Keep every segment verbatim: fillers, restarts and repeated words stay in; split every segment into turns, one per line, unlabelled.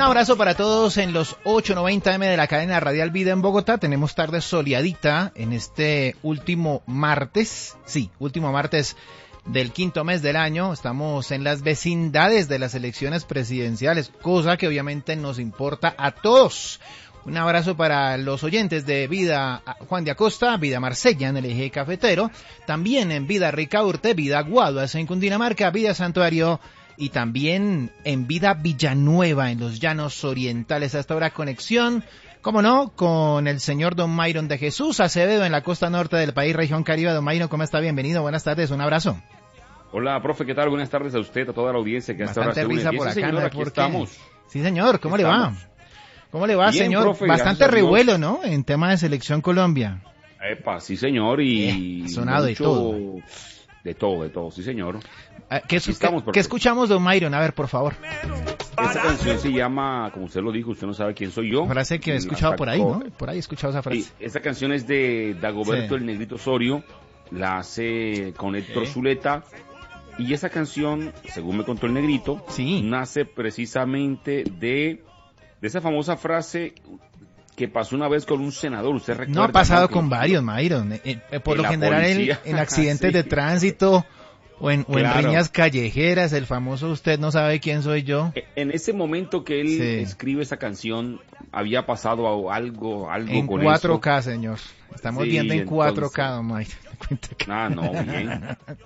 Un abrazo para todos en los ochocientos noventa eme de la cadena radial Vida en Bogotá. Tenemos tarde soleadita en este último martes, sí, último martes del quinto mes del año. Estamos en las vecindades de las elecciones presidenciales, cosa que obviamente nos importa a todos. Un abrazo para los oyentes de Vida Juan de Acosta, Vida Marsella en el eje cafetero, también en Vida Ricaurte, Vida Guaduas en Cundinamarca, Vida Santuario y también en Vida Villanueva en los llanos orientales. Hasta ahora conexión, como no, con el señor Don Myron de Jesús Acevedo en la costa norte del país, región Caribe. Don Myron, ¿cómo está? Bienvenido, buenas tardes, un abrazo.
Hola, profe, ¿qué tal? Buenas tardes a usted, a toda la audiencia que hasta ahora se une.
Bastante risa por acá,
sí, señor,
¿no?
aquí
¿Por
estamos.
Qué? Sí, señor, ¿cómo
aquí
le va?
estamos.
¿Cómo le va,
Bien,
señor?
profe,
Bastante revuelo, ¿no? En tema de Selección Colombia.
Epa, sí, señor, y...
Eh, sonado
mucho...
de todo.
De todo, de todo, sí, señor.
¿Qué,
Aquí estamos,
¿qué, ¿Qué escuchamos, Don Myron? A ver, por favor.
Esta canción se llama, como usted lo dijo, usted no sabe quién soy yo.
Frase que he escuchado por ahí, ¿no? Por ahí he escuchado esa frase.
Sí, esta canción es de Dagoberto
Sí.
el Negrito Osorio, la hace con Héctor
Sí.
Zuleta, y esa canción, según me contó el Negrito,
Sí.
nace precisamente de, de esa famosa frase que pasó una vez con un senador, ¿usted recuerda?
No ha pasado
Que-
con varios, Myron. Eh, eh, por
En
lo
la
general en,
policía.
en accidentes
Sí.
de tránsito o en, o en
Claro.
riñas callejeras, el famoso "usted no sabe quién soy yo".
En ese momento que él
Sí.
escribe esa canción, había pasado algo, algo
En
con
cuatro
eso.
K, señor. Estamos
Sí,
viendo en cuatro K,
entonces-
don Myron. Me cuenta que-
Ah, no, bien.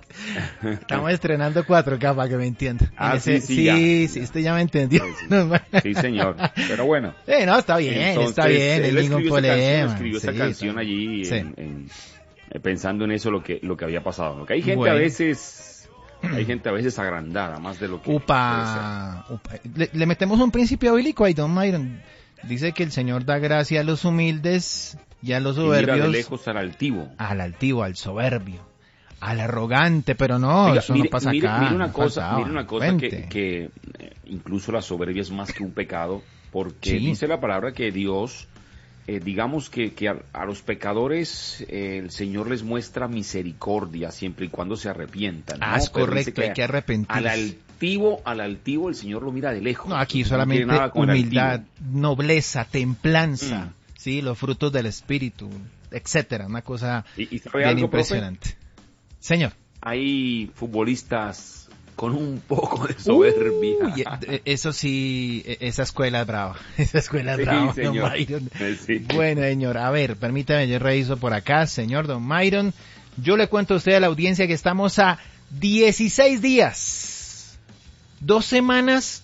Estamos estrenando cuatro K para que me entienda.
Ah,
En ese-
sí, sí,
sí,
ya.
sí, usted ya me entendió.
Sí, sí. Sí, señor. Pero bueno.
Eh, no, está bien,
Entonces,
está bien,
él
no hay ningún
escribió esa canción,
problema.
escribió esa
Sí,
canción
está-
allí
sí.
en- en- eh, pensando en eso, lo que lo que había pasado, ¿no? Que hay gente
Bueno.
a veces, hay gente a veces agrandada, más de lo que
Upa, upa. Le, le metemos un principio bíblico ahí, don Myron. Dice que el Señor da gracia a los humildes y a los
debe ser. Y mira de
soberbios,
lejos al altivo.
al altivo, al soberbio, al arrogante, pero no,
Oiga,
eso
mire,
no pasa
mire-
acá.
mire una
no
cosa,
faltaba.
mire una cosa que,
Cuente.
que eh, incluso la soberbia es más que un pecado, porque
Sí.
dice la palabra que Dios, eh, digamos que, que a, a los pecadores eh, el Señor les muestra misericordia siempre y cuando se arrepientan.
Ah,
¿no?
es
Pero dice
correcto, hay que arrepentirse.
Al altivo, al altivo el Señor lo mira de lejos.
No, aquí
No
solamente
quiere nada con el
humildad,
altivo.
nobleza, templanza,
Mm.
sí, los frutos del espíritu, etcétera, una cosa
¿Y, y sabe
bien
algo, profe?
impresionante. Señor.
Hay futbolistas con un poco de soberbia.
Uy, eh, eso sí, eh, esa escuela es brava. Esa escuela es
Sí,
brava,
señor.
don Myron.
Eh, sí.
Bueno, señor, a ver, permítame, yo reviso por acá, señor don Myron. Yo le cuento a usted, a la audiencia, que estamos a dieciséis días, dos semanas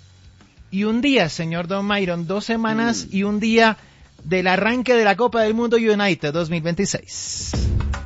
y un día, señor don Myron, dos semanas
Mm.
y un día del arranque de la Copa del Mundo United dos mil veintiséis.